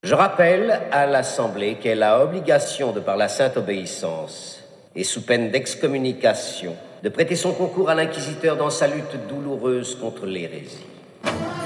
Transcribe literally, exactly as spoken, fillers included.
Je rappelle à l'Assemblée qu'elle a obligation, de par la sainte obéissance, et sous peine d'excommunication, de prêter son concours à l'inquisiteur dans sa lutte douloureuse contre l'hérésie.